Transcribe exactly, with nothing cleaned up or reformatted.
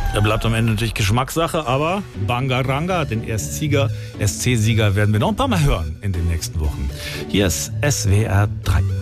Da bleibt am Ende natürlich Geschmackssache, aber Bangaranga, den S C-Sieger, S C-Sieger werden wir noch ein paar Mal hören in den nächsten Wochen. Hier ist S W R drei.